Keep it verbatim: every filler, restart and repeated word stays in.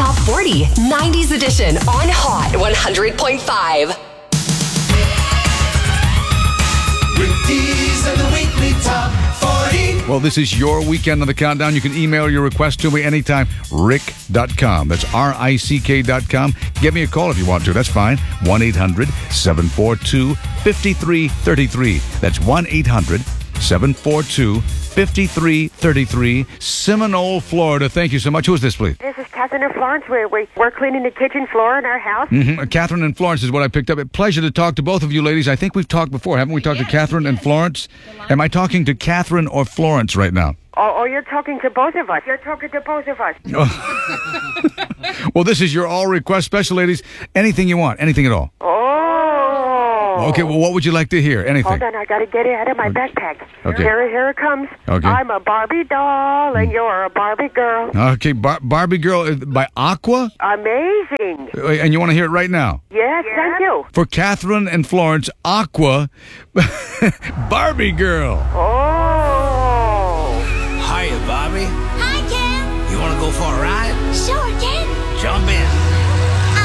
Top forty, nineties edition on Hot one hundred point five. Rick Dees and the Weekly Top forty. Well, this is your weekend on the countdown. You can email your request to me anytime. Rick dot com. That's R I C K dot com. Give me a call if you want to. That's fine. one eight hundred seven four two five three three three. That's one eight hundred seven four two five three three three. Seminole, Florida. Thank you so much. Who is this, please? This is Catherine and Florence. We're, we, we're cleaning the kitchen floor in our house. Mm-hmm. Catherine and Florence is what I picked up. A pleasure to talk to both of you ladies. I think we've talked before, haven't we? Talked to Catherine and Florence? Am I talking to Catherine or Florence right now? Oh, oh, you're talking to both of us. You're talking to both of us. Well, this is your all request special, ladies. Anything you want. Anything at all. Oh. Okay, well, what would you like to hear? Anything. Hold on, I got to get it out of my Okay. backpack. Okay. Here, here it comes. Okay. I'm a Barbie doll, and you're a Barbie girl. Okay, Bar- Barbie Girl uh, by Aqua? Amazing. Uh, And you want to hear it right now? Yes, thank you. For Catherine and Florence, Aqua, Barbie Girl. Oh. Hiya, Bobby.